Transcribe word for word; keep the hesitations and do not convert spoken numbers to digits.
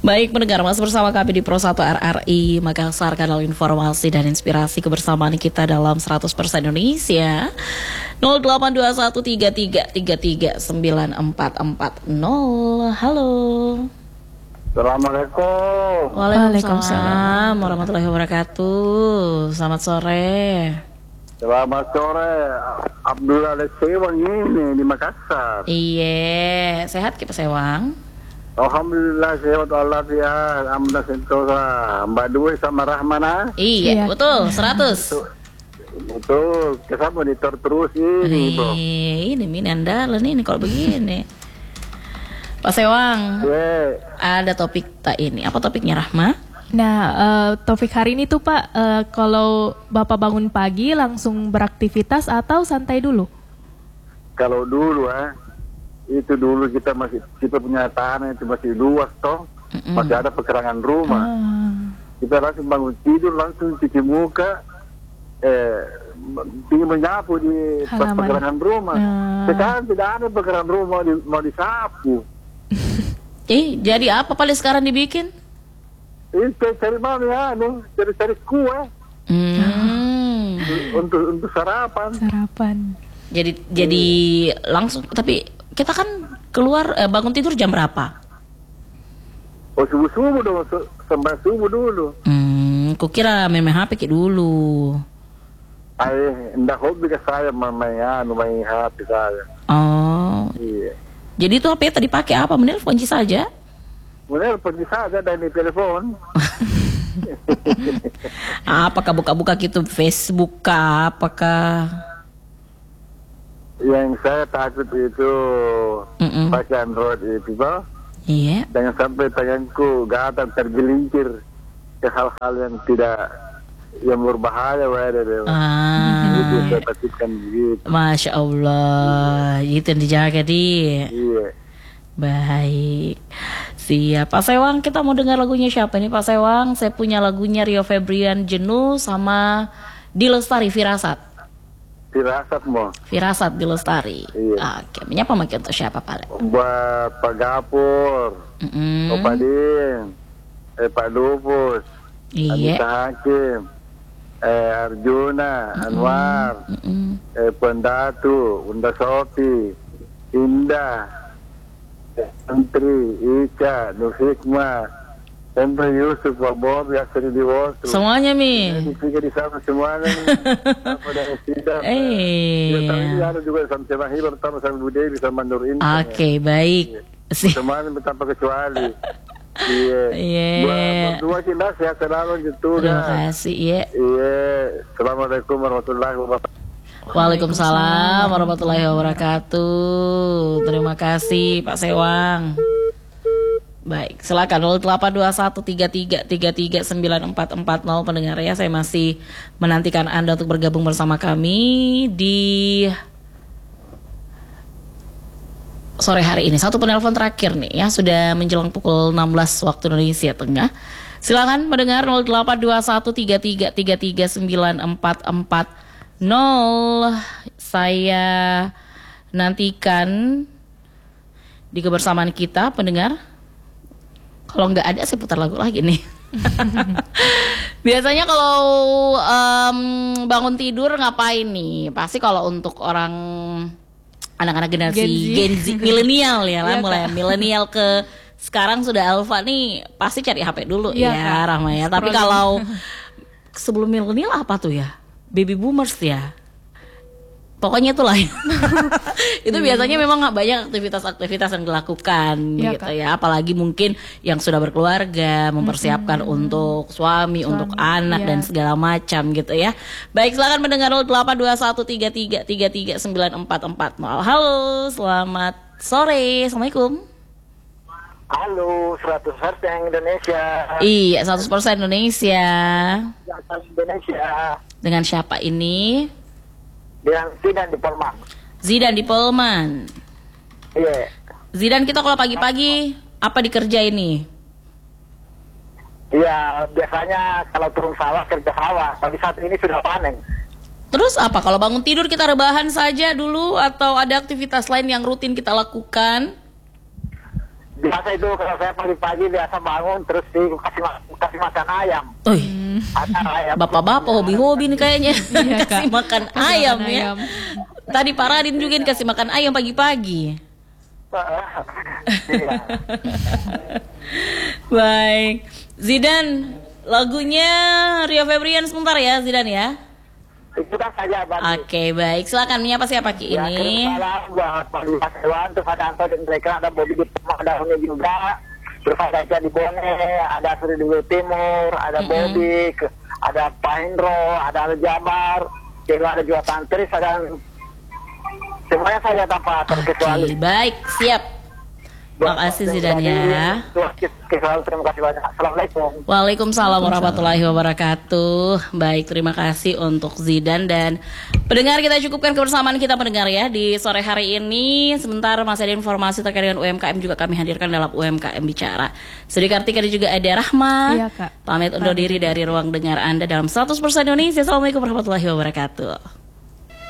Baik pendengar, masih bersama kami di Pro satu R R I Makassar, kanal informasi dan inspirasi kebersamaan kita dalam seratus persen Indonesia. nol delapan dua satu tiga tiga tiga tiga sembilan empat empat nol. Halo. Assalamualaikum. Waalaikumsalam warahmatullahi wabarakatuh. Selamat sore. Selamat sore. Abdullah Sewang ini di Makassar. Iya, sehat kita Sewang? Alhamdulillah sehat walafiat. Alhamdulillah sentosa. Mbak Dwi sama Rahmana. Iya, iya. Betul, seratus. Betul, kesama monitor terus ini, Bro. Ini ini andalan ini kalau begini. Pak Sewang, yeah. Ada topik tak ini. Apa topiknya, Rahma? Nah, uh, topik hari ini tuh Pak, uh, kalau Bapak bangun pagi langsung beraktivitas atau santai dulu? Kalau dulu ah, itu dulu kita masih kita punya tanah itu masih luas toh, mm-mm. masih ada pekarangan rumah. Ah. Kita langsung bangun tidur, langsung cuci muka, eh, tinggal menyapu di pekarangan rumah. Ah. Sekarang tidak ada pekarangan rumah di, mau disapu. Eh, jadi apa paling sekarang dibikin? Itu cari mana ya, anu, cari-cari kue. Hmm. Untuk untuk sarapan. Sarapan. Jadi hmm. jadi langsung, tapi kita kan keluar eh, bangun tidur jam berapa? Oh subuh subuh dong, sampai subuh dulu. Hmm, kukira main H P kayak dulu. Ay, ndak hobi ke saya main anu main H P saya. Oh. Iya. Jadi itu H P tadi pakai apa? Bener kunci saja? Bener kunci saja dari telepon. Apakah buka-buka gitu Facebook kah? Apakah? Yang saya takut itu Mm-mm. pakai Android itu, Pak. Iya. Jangan sampai tanganku gatal tergelincir ke hal-hal yang tidak yang berbahaya, waduh. Ah. Itu saya takutkan begitu. Masya Allah, itu yang dijaga di. Iya. Baik. Siap. Pak Sewang, kita mau dengar lagunya siapa nih Pak Sewang? Saya punya lagunya Rio Febrian Jenuh sama Dilestari Firasat. Firasat mau. Firasat Dilestari. Iya. Oke, menyapa makin untuk siapa Pak? Buat Pak Gapur, mm-hmm. Pak Din, eh, Pak Lupus, iya. Anita Hakim, eh, Arjuna, mm-hmm. Anwar, mm-hmm. eh, Pendatu, Bunda Sofi, Indah, Menteri, Ica, Nur Hikmah, Sampai Yusuf, Pak Bob, ya sering diwasu. Semuanya Mi. Ini tiga di sana semuanya. Apa dari sidang. Eh. Ya, tapi ada juga sama Cema Hibar, sama sama Bu Dewi, sama Nur Intan. Oke, okay, ya. Baik. Semuanya tanpa kecuali. Iya. Iya. Berdua kita sehat selalu gitu. Terima kasih, iya. Iya. Assalamualaikum warahmatullahi wabarakatuh. Waalaikumsalam warahmatullahi wabarakatuh. Terima kasih Pak Sewang. Baik, silakan nol delapan dua satu tiga tiga tiga tiga sembilan empat empat nol pendengar ya. Saya masih menantikan Anda untuk bergabung bersama kami di sore hari ini. Satu penelpon terakhir nih ya, sudah menjelang pukul enam belas waktu Indonesia Tengah. Silakan mendengar nol delapan dua satu tiga tiga tiga tiga sembilan empat empat nol. Saya nantikan di kebersamaan kita pendengar. Kalau nggak ada saya putar lagu lagi nih. Biasanya kalau um, bangun tidur ngapain nih? Pasti kalau untuk orang anak-anak generasi Gen Z, milenial ya lah, mulai milenial ke sekarang sudah alpha nih, pasti cari H P dulu ya, ya Rahma ya. Tapi kalau sebelum milenial apa tuh ya? Baby boomers ya. Pokoknya itulah. Itu biasanya memang banyak aktivitas-aktivitas yang dilakukan ya, gitu Kak. Ya. Apalagi mungkin yang sudah berkeluarga, mempersiapkan hmm. untuk suami, suami, untuk anak ya. Dan segala macam gitu ya. Baik, silakan mendengar nol delapan dua satu tiga tiga tiga tiga sembilan empat empat nol. Halo, selamat sore. Assalamualaikum. Halo, seratus persen Indonesia. Iya, seratus persen Indonesia. Indonesia. Dengan siapa ini? Dengan Zidan di Polman. Zidan di Polman. Iya. Yeah. Zidan, kita kalau pagi-pagi apa dikerjain nih? Iya, biasanya kalau turun sawah kerja sawah. Tapi saat ini sudah panen. Terus apa? Kalau bangun tidur kita rebahan saja dulu atau ada aktivitas lain yang rutin kita lakukan? biasa itu kalau saya pagi-pagi biasa bangun terus sih kasih ma- kasih makan ayam. Oi, Ada ayam. bapak-bapak hobi-hobi nih kayaknya. Iya, Kasih Kak. makan Kasih ayam makan ya. ayam. Tadi Pak Radin juga dikasih makan ayam pagi-pagi. Iya. Baik, Zidan, lagunya Rio Febrian sebentar ya, Zidan ya. Ikutan saja Bang. Oke, baik. Silakan menyapa siapa Ki Ya, ini? kirim salam buat Pak Lukas Hewan, terus ada Anto dan mereka, ada Bobby di ada Huni juga, terus ada Ica di Bone, ada Sri di Bulu Timur, ada Mm-mm. Bobby, ke- ada Pak Hendro, ada Al Jabar, juga ada juga Tantris, ada semuanya saja tanpa Oke, terkecuali. baik, siap. Makasih Zidan ya. Terima kasih banyak. Assalamualaikum. Waalaikumsalam warahmatullahi wabarakatuh. Baik, terima kasih untuk Zidan dan pendengar, kita cukupkan kebersamaan kita pendengar ya di sore hari ini. Sebentar masih ada informasi terkait dengan U M K M juga kami hadirkan dalam U M K M Bicara. Sudi Kartika dan juga ada Rahma. Iya, Kak. Pamit undur diri dari ruang dengar Anda dalam seratus persen Indonesia. Assalamualaikum warahmatullahi wabarakatuh.